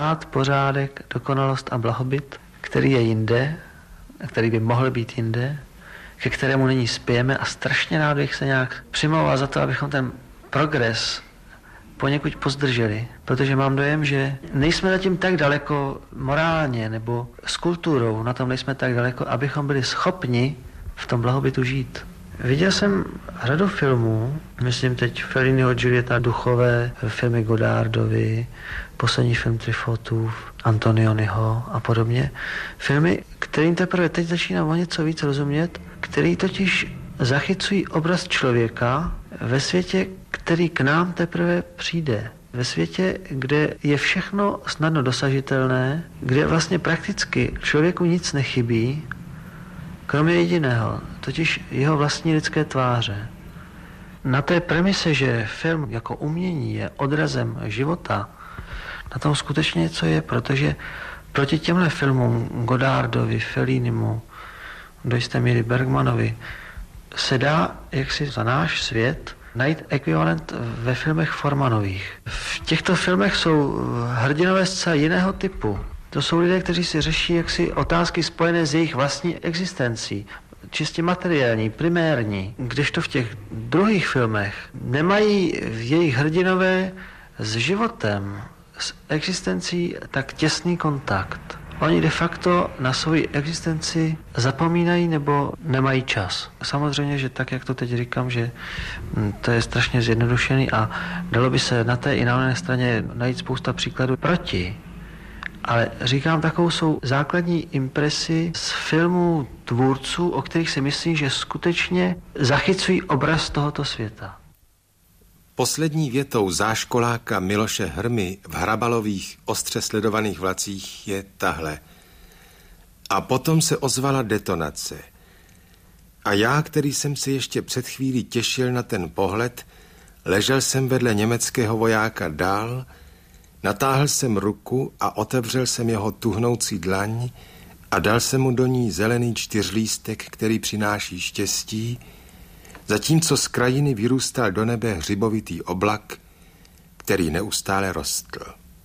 pořádek, dokonalost a blahobyt, který je jinde, který by mohl být jinde, ke kterému nyní spějeme a strašně rád bych se nějak přimlouval za to, abychom ten progres poněkud pozdrželi, protože mám dojem, že nejsme zatím tak daleko morálně nebo s kulturou, na tom nejsme tak daleko, abychom byli schopni v tom blahobytu žít. Viděl jsem řadu filmů, myslím teď Felliniho Giulietta Duchové, filmy Goddardovi, poslední film Trifottův, Antonioniho a podobně. Filmy, kterým teprve teď začínám o něco víc rozumět, který totiž zachycují obraz člověka ve světě, který k nám teprve přijde. Ve světě, kde je všechno snadno dosažitelné, kde vlastně prakticky člověku nic nechybí, kromě jediného, totiž jeho vlastní lidské tváře. Na té premise, že film jako umění je odrazem života, na tom skutečně něco je, protože proti těmhle filmům Goddardovi, Fellinimu, do jisté míry Bergmanovi, se dá jaksi za náš svět najít ekvivalent ve filmech Formanových. V těchto filmech jsou hrdinové zcela jiného typu. To jsou lidé, kteří si řeší jaksi otázky spojené s jejich vlastní existencí, čistě materiální, primární, kdežto v těch druhých filmech nemají jejich hrdinové s životem, s existencí tak těsný kontakt. Oni de facto na svoji existenci zapomínají nebo nemají čas. Samozřejmě, že tak, jak to teď říkám, že to je strašně zjednodušený a dalo by se na té i na jiné straně najít spousta příkladů proti. Ale říkám, takovou jsou základní impresy z filmů tvůrců, o kterých si myslím, že skutečně zachycují obraz tohoto světa. Poslední větou záškoláka Miloše Hrmy v Hrabalových ostře sledovaných vlacích je tahle. A potom se ozvala detonace. A já, který jsem se ještě před chvílí těšil na ten pohled, ležel jsem vedle německého vojáka dál, natáhl jsem ruku a otevřel jsem jeho tuhnoucí dlaň a dal jsem mu do ní zelený čtyřlístek, který přináší štěstí, zatímco z krajiny vyrůstal do nebe hřibovitý oblak, který neustále rostl.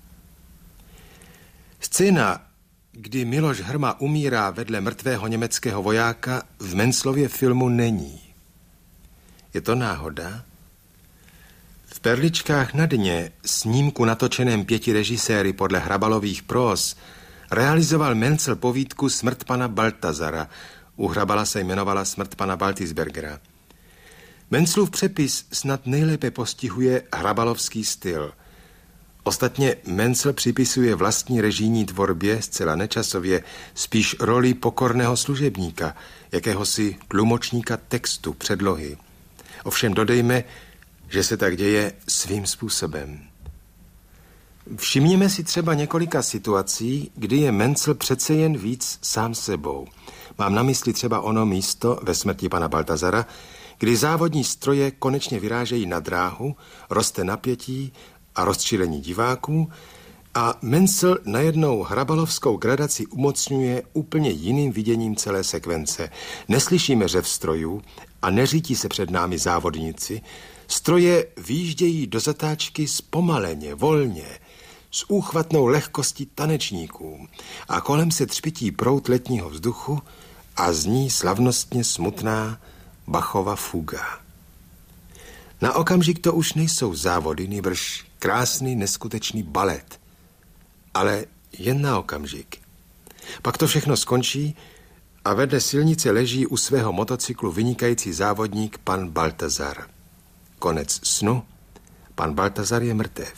Scéna, kdy Miloš Hrma umírá vedle mrtvého německého vojáka, v Mencelově filmu není. Je to náhoda? V Perličkách na dně, snímku natočeném 5 režiséry podle Hrabalových próz, realizoval Mencel povídku Smrt pana Baltazara. U Hrabala se jmenovala Smrt pana Baltisbergera. Mencelův přepis snad nejlépe postihuje hrabalovský styl. Ostatně Mencel připisuje vlastní režijní tvorbě zcela nečasově spíš roli pokorného služebníka, jakéhosi tlumočníka textu, předlohy. Ovšem dodejme, že se tak děje svým způsobem. Všimněme si třeba několika situací, kdy je Mencel přece jen víc sám sebou. Mám na mysli třeba ono místo ve Smrti pana Baltazara, kdy závodní stroje konečně vyrážejí na dráhu, roste napětí a rozčilení diváků a Mencel najednou hrabalovskou gradaci umocňuje úplně jiným viděním celé sekvence. Neslyšíme řev strojů a neřítí se před námi závodníci. Stroje výjíždějí do zatáčky zpomaleně, volně, s úchvatnou lehkostí tanečníků a kolem se třpití proud letního vzduchu a zní slavnostně smutná Bachova fuga. Na okamžik to už nejsou závody, nýbrž krásný neskutečný balet, ale jen na okamžik. Pak to všechno skončí a vedle silnice leží u svého motocyklu vynikající závodník pan Baltazar. Konec snu, pan Baltazar je mrtev.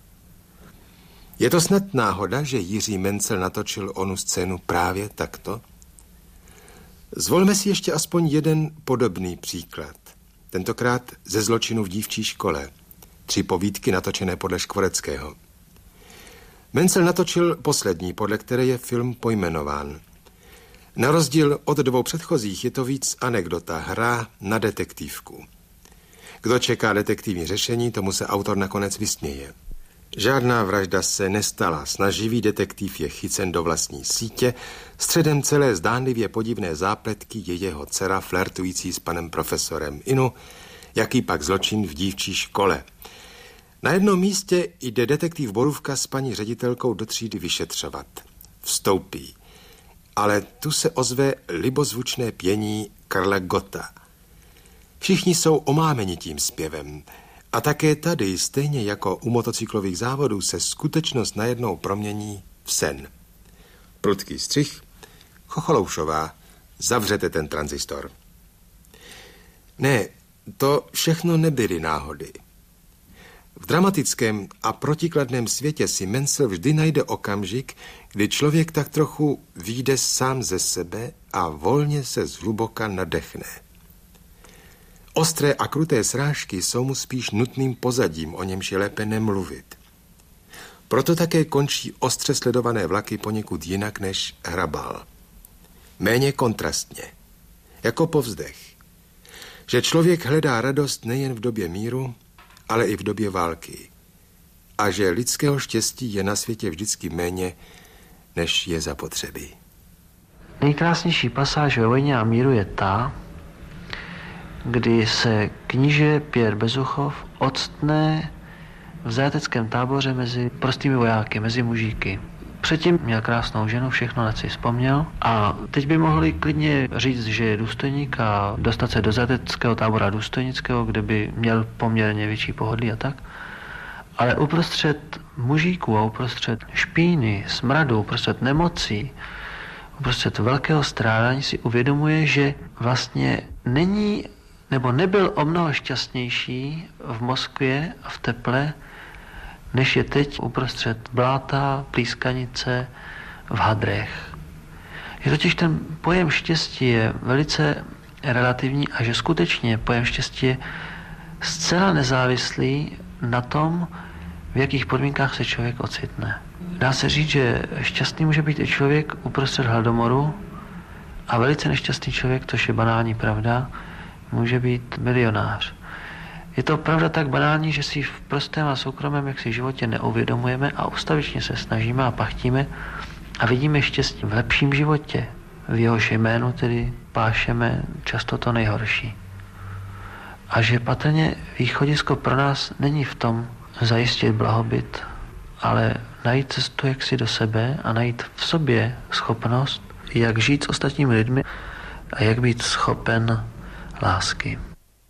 Je to snad náhoda, že Jiří Mencel natočil onu scénu právě takto? Zvolme si ještě aspoň jeden podobný příklad. Tentokrát ze Zločinu v dívčí škole. 3 povídky natočené podle Škvoreckého. Mencel natočil poslední, podle které je film pojmenován. Na rozdíl od 2 předchozích je to víc anekdota, hra na detektivku. Kdo čeká detektivní řešení, tomu se autor nakonec vysměje. Žádná vražda se nestala, snaživý detektiv je chycen do vlastní sítě, středem celé zdánlivě podivné zápletky je jeho dcera flirtující s panem profesorem Inu, jaký pak zločin v dívčí škole. Na jednom místě jde detektiv Borůvka s paní ředitelkou do třídy vyšetřovat. Vstoupí. Ale tu se ozve libozvučné pění Karla Gotta. Všichni jsou omámeni tím zpěvem. A také tady, stejně jako u motocyklových závodů, se skutečnost najednou promění v sen. Prudký střih. Chocholoušová, zavřete ten tranzistor. Ne, to všechno nebyly náhody. V dramatickém a protikladném světě si Menzel vždy najde okamžik, kdy člověk tak trochu vyjde sám ze sebe a volně se zhluboka nadechne. Ostré a kruté srážky jsou mu spíš nutným pozadím, o němž je lépe nemluvit. Proto také končí ostře sledované vlaky poněkud jinak než Hrabal. Méně kontrastně, jako povzdech. Že člověk hledá radost nejen v době míru, ale i v době války. A že lidského štěstí je na světě vždycky méně, než je zapotřebí. Nejkrásnější pasáž ve Vojně a míru je ta, kdy se kníže Pierre Bezuchov octne v zajateckém táboře mezi prostými vojáky, mezi mužíky. Předtím měl krásnou ženu, všechno na si vzpomněl a teď by mohli klidně říct, že je důstojník a dostat se do zajateckého tábora důstojnického, kde by měl poměrně větší pohodlí a tak. Ale uprostřed mužíků a uprostřed špíny, smradu, uprostřed nemocí, uprostřed velkého strádání si uvědomuje, že vlastně není nebo nebyl o mnoho šťastnější v Moskvě a v teple, než je teď uprostřed bláta, plískanice v hadrech. Je totiž ten pojem štěstí je velice relativní a že skutečně pojem štěstí je zcela nezávislý na tom, v jakých podmínkách se člověk ocitne. Dá se říct, že šťastný může být i člověk uprostřed hladomoru a velice nešťastný člověk, to je banální pravda, může být milionář. Je to pravda tak banální, že si v prostém a soukromém jaksi životě neuvědomujeme a ustavičně se snažíme a pachtíme a vidíme štěstí v lepším životě. V jehož jménu tedy pášeme často to nejhorší. A že patrně východisko pro nás není v tom zajistit blahobyt, ale najít cestu jaksi do sebe a najít v sobě schopnost, jak žít s ostatními lidmi a jak být schopen lásky.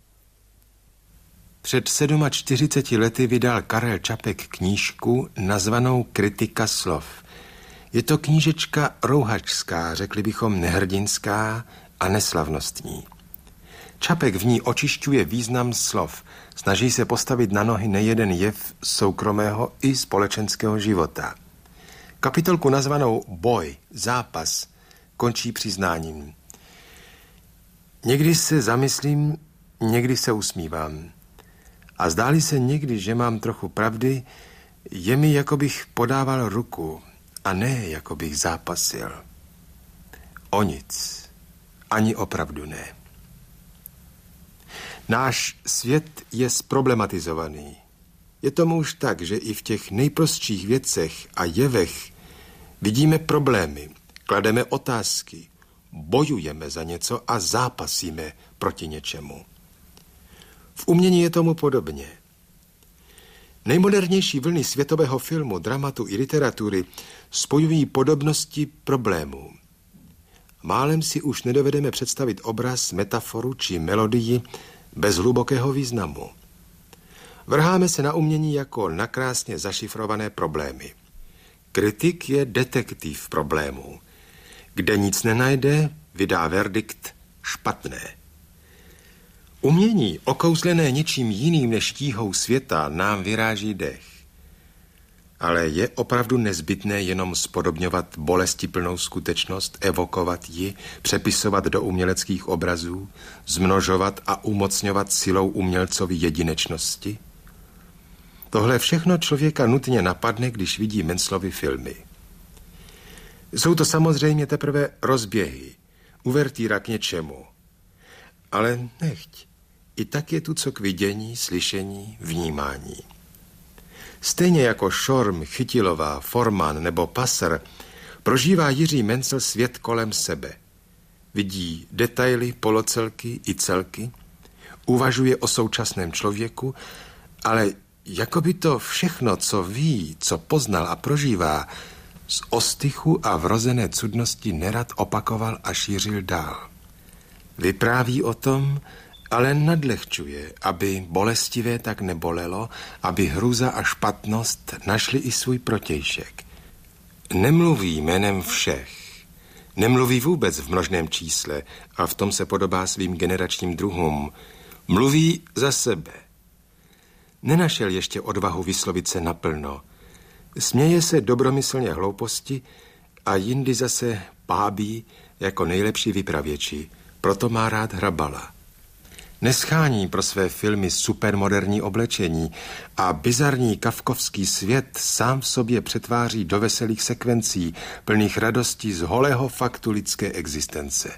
Před 47 lety vydal Karel Čapek knížku nazvanou Kritika slov. Je to knížečka rouhačská, řekli bychom nehrdinská a neslavnostní. Čapek v ní očišťuje význam slov, snaží se postavit na nohy nejeden jev soukromého i společenského života. Kapitolku nazvanou Boj, zápas, končí přiznáním. Někdy se zamyslím, někdy se usmívám. A zdáli se někdy, že mám trochu pravdy, je mi, jako bych podával ruku a ne, jako bych zápasil. O nic, ani opravdu ne. Náš svět je zproblematizovaný. Je tomu už tak, že i v těch nejprostších věcech a jevech vidíme problémy, klademe otázky, bojujeme za něco a zápasíme proti něčemu. V umění je tomu podobně. Nejmodernější vlny světového filmu, dramatu i literatury spojují podobnosti problémů. Málem si už nedovedeme představit obraz, metaforu či melodii bez hlubokého významu. Vrháme se na umění jako na krásně zašifrované problémy. Kritik je detektiv problémů. Kde nic nenajde, vydá verdikt špatné. Umění, okouzlené něčím jiným než tíhou světa, nám vyráží dech. Ale je opravdu nezbytné jenom spodobňovat bolestiplnou skutečnost, evokovat ji, přepisovat do uměleckých obrazů, zmnožovat a umocňovat silou umělcovy jedinečnosti? Tohle všechno člověka nutně napadne, když vidí Menzlovy filmy. Jsou to samozřejmě teprve rozběhy, uvertýra k něčemu. Ale nechť, i tak je tu co k vidění, slyšení, vnímání. Stejně jako Šorm, Chytilová, Forman nebo Passer prožívá Jiří Menzel svět kolem sebe. Vidí detaily, polocelky i celky, uvažuje o současném člověku, ale jako by to všechno, co ví, co poznal a prožívá, z ostychu a vrozené cudnosti nerad opakoval a šířil dál. Vypráví o tom, ale nadlehčuje, aby bolestivé tak nebolelo, aby hrůza a špatnost našli i svůj protějšek. Nemluví jménem všech, nemluví vůbec v množném čísle a v tom se podobá svým generačním druhům. Mluví za sebe. Nenašel ještě odvahu vyslovit se naplno. Směje se dobromyslně hlouposti a jindy zase pábí jako nejlepší vypravěči. Proto má rád Hrabala. Neschání pro své filmy supermoderní oblečení a bizarní kafkovský svět sám v sobě přetváří do veselých sekvencí, plných radostí z holého faktu lidské existence.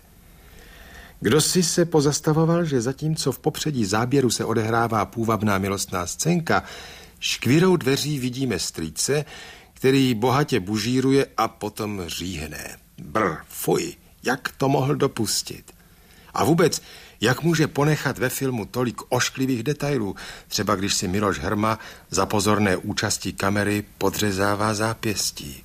Kdo si se pozastavoval, že zatímco v popředí záběru se odehrává půvabná milostná scénka, škvírou dveří vidíme strýce, který bohatě bužíruje a potom říhne. Fuj, jak to mohl dopustit? A vůbec, jak může ponechat ve filmu tolik ošklivých detailů, třeba když si Miloš Hrma za pozorné účasti kamery podřezává zápěstí.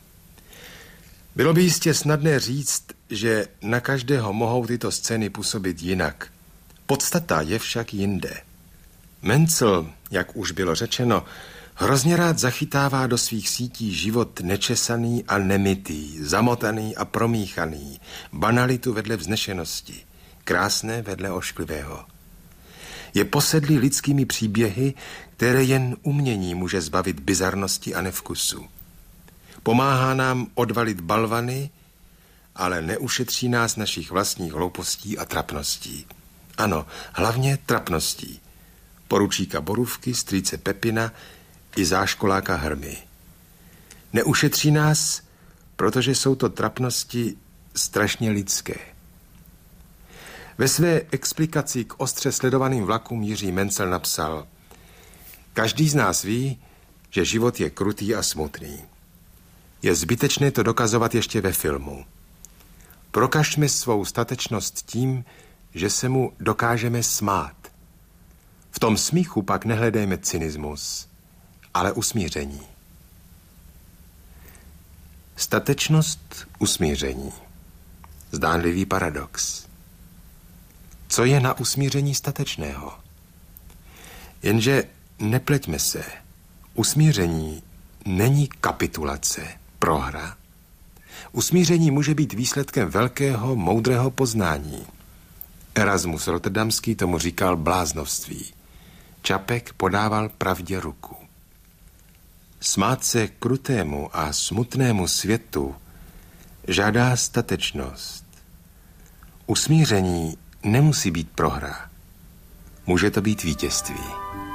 Bylo by jistě snadné říct, že na každého mohou tyto scény působit jinak. Podstata je však jinde. Mencel, jak už bylo řečeno, hrozně rád zachytává do svých sítí život nečesaný a nemytý, zamotaný a promíchaný, banalitu vedle vznešenosti, krásné vedle ošklivého. Je posedlý lidskými příběhy, které jen umění může zbavit bizarnosti a nevkusu. Pomáhá nám odvalit balvany, ale neušetří nás našich vlastních hloupostí a trapností. Ano, hlavně trapností. Poručíka Borůvky, strýce Pepina i záškoláka Hrmy. Neušetří nás, protože jsou to trapnosti strašně lidské. Ve své explikaci k ostře sledovaným vlakům Jiří Mencel napsal: Každý z nás ví, že život je krutý a smutný. Je zbytečné to dokazovat ještě ve filmu. Prokažme svou statečnost tím, že se mu dokážeme smát. V tom smíchu pak nehledejme cynismus, ale usmíření. Statečnost, usmíření. Zdánlivý paradox. Co je na usmíření statečného? Jenže nepleťme se. Usmíření není kapitulace, prohra. Usmíření může být výsledkem velkého, moudrého poznání. Erasmus Rotterdamský tomu říkal bláznovství. Čapek podával pravdě ruku. Smát se krutému a smutnému světu žádá statečnost. Usmíření nemusí být prohra. Může to být vítězství.